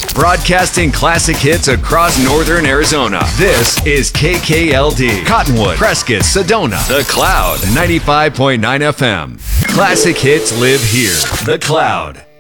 broadcasting classic hits across northern Arizona. This is KKLD, Cottonwood, Prescott, Sedona, The Cloud, 95.9 FM. Classic hits live here. The Cloud.